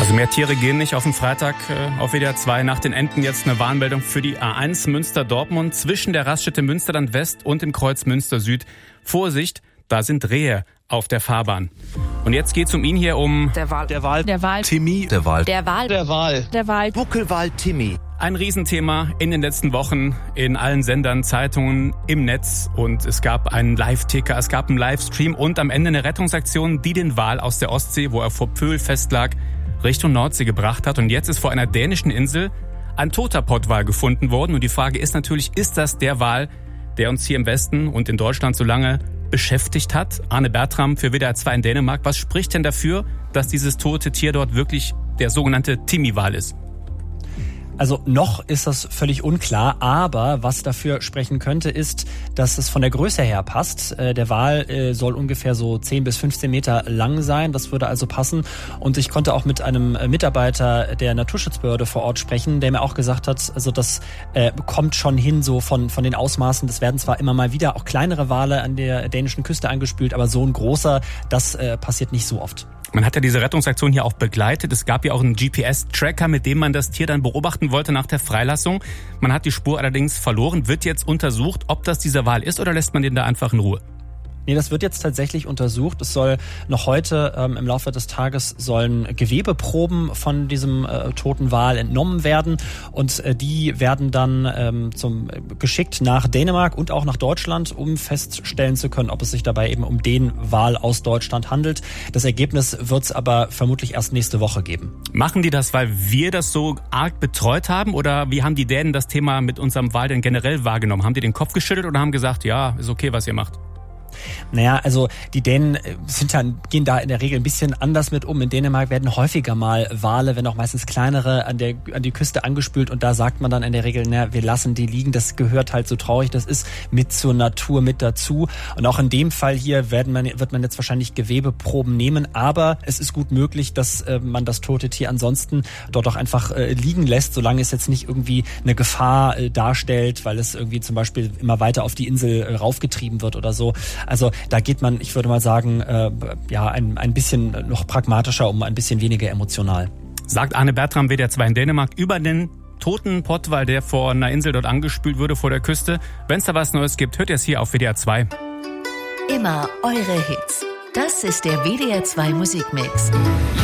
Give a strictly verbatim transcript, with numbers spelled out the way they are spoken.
Also mehr Tiere gehen nicht auf den Freitag äh, auf W D R zwei. Nach den Enten jetzt eine Warnmeldung für die A eins Münster-Dortmund zwischen der Raststätte Münsterland West und dem Kreuz Münster Süd. Vorsicht, da sind Rehe auf der Fahrbahn. Und jetzt geht's um ihn hier um... Der Wal. Der Wal. Der Wal. Timmy. Der Wal. Der Wal. Der Wal. Der Wal. Buckelwal Timmy. Ein Riesenthema in den letzten Wochen in allen Sendern, Zeitungen, im Netz. Und es gab einen Live-Ticker, es gab einen Livestream und am Ende eine Rettungsaktion, die den Wal aus der Ostsee, wo er vor Pöhl festlag, Richtung Nordsee gebracht hat. Und jetzt ist vor einer dänischen Insel ein toter Pottwal gefunden worden. Und die Frage ist natürlich, ist das der Wal, der uns hier im Westen und in Deutschland so lange beschäftigt hat? Arne Bertram für W D R zwei in Dänemark. Was spricht denn dafür, dass dieses tote Tier dort wirklich der sogenannte Timmy-Wal ist? Also noch ist das völlig unklar, aber was dafür sprechen könnte, ist, dass es von der Größe her passt. Der Wal soll ungefähr so zehn bis fünfzehn Meter lang sein, das würde also passen. Und ich konnte auch mit einem Mitarbeiter der Naturschutzbehörde vor Ort sprechen, der mir auch gesagt hat, also das äh, kommt schon hin so von von den Ausmaßen. Das werden zwar immer mal wieder auch kleinere Wale an der dänischen Küste angespült, aber so ein großer, das äh, passiert nicht so oft. Man hat ja diese Rettungsaktion hier auch begleitet. Es gab ja auch einen G P S-Tracker, mit dem man das Tier dann beobachten wollte nach der Freilassung. Man hat die Spur allerdings verloren. Wird jetzt untersucht, ob das dieser Wal ist oder lässt man den da einfach in Ruhe? Nee, das wird jetzt tatsächlich untersucht. Es soll noch heute ähm, im Laufe des Tages sollen Gewebeproben von diesem äh, toten Wal entnommen werden und äh, die werden dann ähm, zum äh, geschickt nach Dänemark und auch nach Deutschland, um feststellen zu können, ob es sich dabei eben um den Wal aus Deutschland handelt. Das Ergebnis wird es aber vermutlich erst nächste Woche geben. Machen die das, weil wir das so arg betreut haben oder wie haben die Dänen das Thema mit unserem Wal denn generell wahrgenommen? Haben die den Kopf geschüttelt oder haben gesagt, ja, ist okay, was ihr macht? Naja, also die Dänen sind dann, gehen da in der Regel ein bisschen anders mit um. In Dänemark werden häufiger mal Wale, wenn auch meistens kleinere, an der an die Küste angespült und da sagt man dann in der Regel, na, wir lassen die liegen, das gehört halt so traurig, das ist mit zur Natur mit dazu. Und auch in dem Fall hier werden man, wird man jetzt wahrscheinlich Gewebeproben nehmen, aber es ist gut möglich, dass äh, man das tote Tier ansonsten dort auch einfach äh, liegen lässt, solange es jetzt nicht irgendwie eine Gefahr äh, darstellt, weil es irgendwie zum Beispiel immer weiter auf die Insel äh, raufgetrieben wird oder so. Also da geht man, ich würde mal sagen, äh, ja, ein, ein bisschen noch pragmatischer, um ein bisschen weniger emotional. Sagt Arne Bertram, W D R zwei in Dänemark, über den toten Pottwal, der vor einer Insel dort angespült wurde vor der Küste. Wenn es da was Neues gibt, hört ihr es hier auf W D R zwei. Immer eure Hits. Das ist der W D R zwei Musikmix.